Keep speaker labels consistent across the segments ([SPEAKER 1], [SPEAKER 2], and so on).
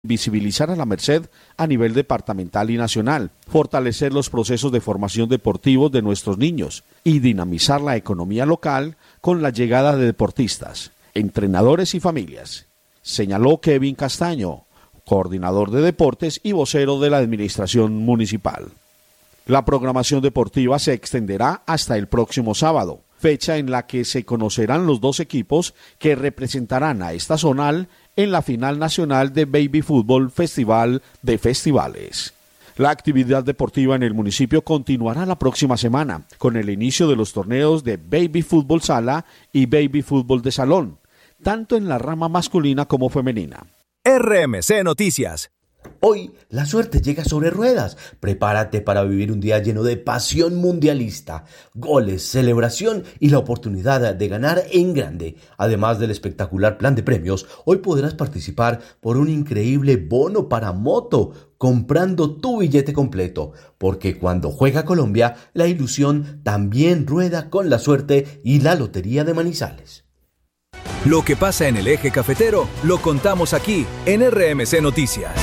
[SPEAKER 1] visibilizar a la Merced a nivel departamental y nacional, fortalecer los procesos de formación deportivos de nuestros niños y dinamizar la economía local con la llegada de deportistas, entrenadores y familias, señaló Kevin Castaño, coordinador de deportes y vocero de la administración municipal. La programación deportiva se extenderá hasta el próximo sábado, fecha en la que se conocerán los 2 equipos que representarán a esta zonal en la final nacional de Baby Fútbol Festival de Festivales. La actividad deportiva en el municipio continuará la próxima semana, con el inicio de los torneos de Baby Fútbol Sala y Baby Fútbol de Salón, tanto en la rama masculina como femenina.
[SPEAKER 2] RMC Noticias.
[SPEAKER 3] Hoy la suerte llega sobre ruedas. Prepárate para vivir un día lleno de pasión mundialista, goles, celebración y la oportunidad de ganar en grande. Además del espectacular plan de premios, hoy podrás participar por un increíble bono para moto comprando tu billete completo, porque cuando juega Colombia, la ilusión también rueda con la suerte y la Lotería de Manizales.
[SPEAKER 2] Lo que pasa en el eje cafetero lo contamos aquí en RMC Noticias.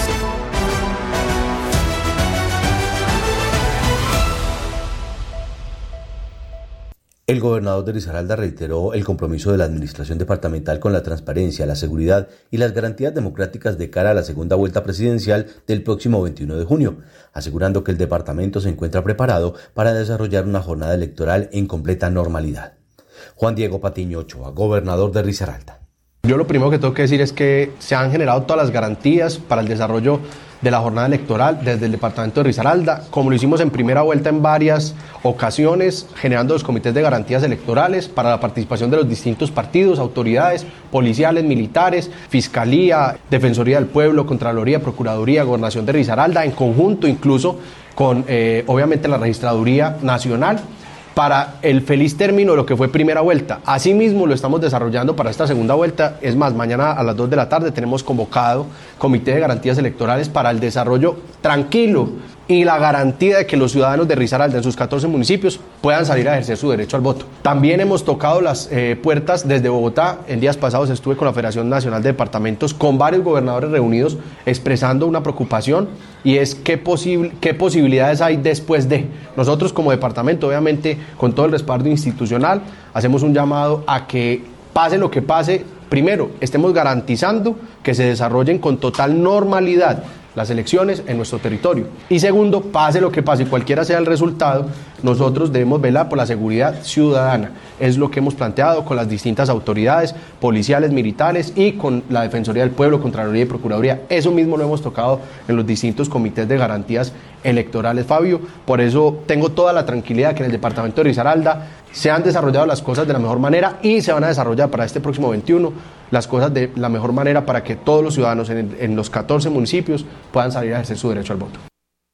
[SPEAKER 3] El gobernador de Risaralda reiteró el compromiso de la administración departamental con la transparencia, la seguridad y las garantías democráticas de cara a la segunda vuelta presidencial del próximo 21 de junio, asegurando que el departamento se encuentra preparado para desarrollar una jornada electoral en completa normalidad. Juan Diego Patiño Ochoa, gobernador de Risaralda.
[SPEAKER 4] Yo lo primero que tengo que decir es que se han generado todas las garantías para el desarrollo de la jornada electoral desde el departamento de Risaralda, como lo hicimos en primera vuelta en varias ocasiones, generando los comités de garantías electorales para la participación de los distintos partidos, autoridades policiales, militares, Fiscalía, Defensoría del Pueblo, Contraloría, Procuraduría, Gobernación de Risaralda, en conjunto incluso con obviamente la Registraduría Nacional, para el feliz término de lo que fue primera vuelta. Asimismo lo estamos desarrollando para esta segunda vuelta. Es más, mañana a las 2 de la tarde tenemos convocado Comité de Garantías Electorales para el desarrollo tranquilo y la garantía de que los ciudadanos de Risaralda en sus 14 municipios puedan salir a ejercer su derecho al voto. También hemos tocado las puertas desde Bogotá. En días pasados estuve con la Federación Nacional de Departamentos, con varios gobernadores reunidos, expresando una preocupación, y es qué posibilidades hay después de. Nosotros como departamento, obviamente, con todo el respaldo institucional, hacemos un llamado a que pase lo que pase, primero, estemos garantizando que se desarrollen con total normalidad las elecciones en nuestro territorio. Y segundo, pase lo que pase, cualquiera sea el resultado, nosotros debemos velar por la seguridad ciudadana. Es lo que hemos planteado con las distintas autoridades policiales, militares y con la Defensoría del Pueblo, Contraloría y Procuraduría. Eso mismo lo hemos tocado en los distintos comités de garantías electorales, Fabio. Por eso tengo toda la tranquilidad que en el departamento de Risaralda se han desarrollado las cosas de la mejor manera y se van a desarrollar para este próximo 21 las cosas de la mejor manera para que todos los ciudadanos en los 14 municipios puedan salir a ejercer su derecho al voto.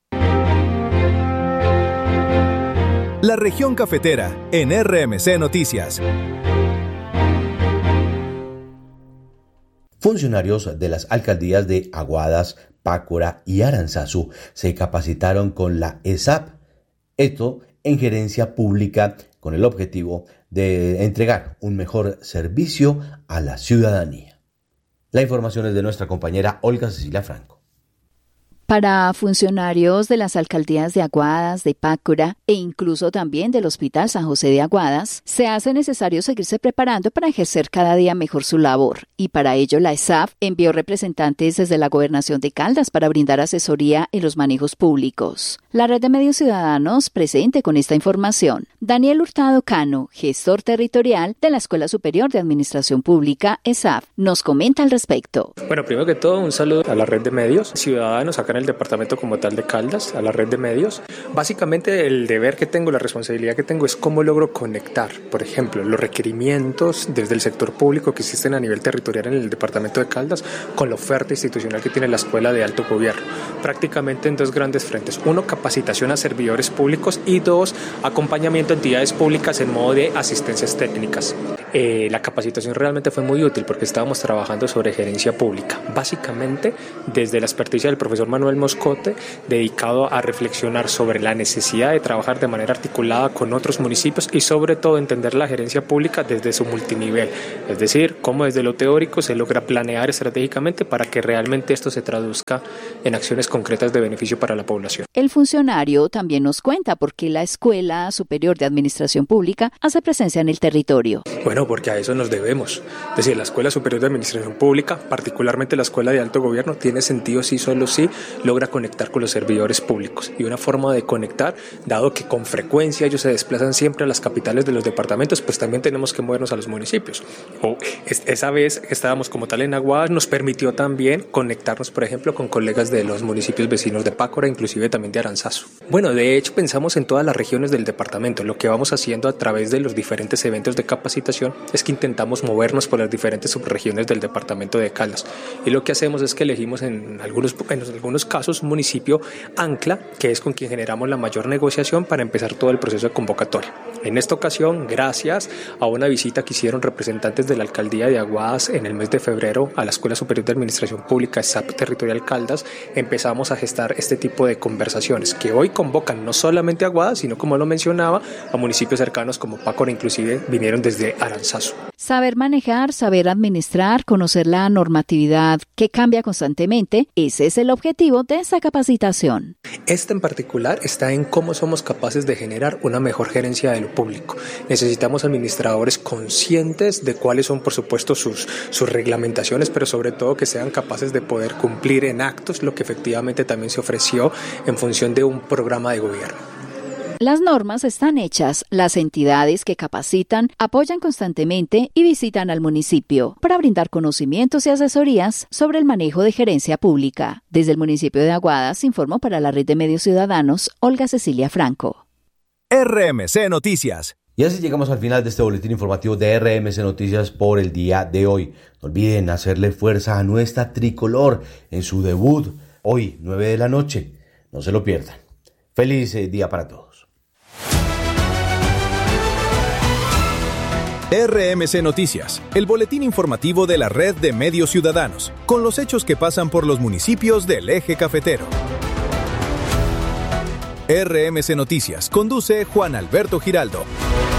[SPEAKER 2] La región cafetera en RMC Noticias.
[SPEAKER 3] Funcionarios de las alcaldías de Aguadas, Pácora y Aranzazu se capacitaron con la ESAP, esto en gerencia pública, con el objetivo de entregar un mejor servicio a la ciudadanía. La información es de nuestra compañera Olga Cecilia Franco.
[SPEAKER 5] Para funcionarios de las alcaldías de Aguadas, de Pácora e incluso también del Hospital San José de Aguadas, se hace necesario seguirse preparando para ejercer cada día mejor su labor, y para ello la ESAF envió representantes desde la Gobernación de Caldas para brindar asesoría en los manejos públicos. La Red de Medios Ciudadanos presente con esta información. Daniel Hurtado Cano, gestor territorial de la Escuela Superior de Administración Pública, ESAF, nos comenta al respecto.
[SPEAKER 6] Bueno, primero que todo, un saludo a la Red de Medios Ciudadanos acá en el departamento como tal de Caldas, a la Red de Medios. Básicamente el deber que tengo, la responsabilidad que tengo es cómo logro conectar, por ejemplo, los requerimientos desde el sector público que existen a nivel territorial en el departamento de Caldas con la oferta institucional que tiene la Escuela de Alto Gobierno, prácticamente en dos grandes frentes. Uno, capacitación a servidores públicos, y dos, acompañamiento a entidades públicas en modo de asistencias técnicas. La capacitación realmente fue muy útil porque estábamos trabajando sobre gerencia pública, básicamente desde la experticia del profesor Manuel Moscote, dedicado a reflexionar sobre la necesidad de trabajar de manera articulada con otros municipios y sobre todo entender la gerencia pública desde su multinivel, es decir, cómo desde lo teórico se logra planear estratégicamente para que realmente esto se traduzca en acciones concretas de beneficio para la población.
[SPEAKER 5] El funcionario también nos cuenta por qué la Escuela Superior de Administración Pública hace presencia en el territorio.
[SPEAKER 6] Bueno, porque a eso nos debemos. Es decir, la Escuela Superior de Administración Pública, particularmente la Escuela de Alto Gobierno, tiene sentido si solo si logra conectar con los servidores públicos. Y una forma de conectar, dado que con frecuencia ellos se desplazan siempre a las capitales de los departamentos, pues también tenemos que movernos a los municipios. Esa vez que estábamos como tal en Aguadas nos permitió también conectarnos, por ejemplo, con colegas de los municipios vecinos de Pácora, inclusive también de Aranzazu. Bueno, de hecho pensamos en todas las regiones del departamento. Lo que vamos haciendo a través de los diferentes eventos de capacitación es que intentamos movernos por las diferentes subregiones del departamento de Caldas. Y lo que hacemos es que elegimos en algunos casos un municipio ancla, que es con quien generamos la mayor negociación para empezar todo el proceso de convocatoria. En esta ocasión, gracias a una visita que hicieron representantes de la Alcaldía de Aguadas en el mes de febrero a la Escuela Superior de Administración Pública SAP Territorial Caldas, empezamos a gestar este tipo de conversaciones que hoy convocan no solamente a Aguadas, sino, como lo mencionaba, a municipios cercanos como Pácora, inclusive vinieron desde Aranzazu.
[SPEAKER 5] Saber manejar, saber administrar, conocer la normatividad que cambia constantemente, ese es el objetivo de esta capacitación.
[SPEAKER 6] Esta en particular está en cómo somos capaces de generar una mejor gerencia de lo público. Necesitamos administradores conscientes de cuáles son, por supuesto, sus reglamentaciones, pero sobre todo que sean capaces de poder cumplir en actos lo que efectivamente también se ofreció en función de un programa de gobierno.
[SPEAKER 5] Las normas están hechas, las entidades que capacitan apoyan constantemente y visitan al municipio para brindar conocimientos y asesorías sobre el manejo de gerencia pública. Desde el municipio de Aguadas informó para la Red de Medios Ciudadanos Olga Cecilia Franco.
[SPEAKER 2] RMC Noticias.
[SPEAKER 3] Y así llegamos al final de este boletín informativo de RMC Noticias por el día de hoy. No olviden hacerle fuerza a nuestra tricolor en su debut hoy, 9 de la noche. No se lo pierdan. Feliz día para todos.
[SPEAKER 2] RMC Noticias, el boletín informativo de la Red de Medios Ciudadanos, con los hechos que pasan por los municipios del Eje Cafetero. RMC Noticias conduce Juan Alberto Giraldo.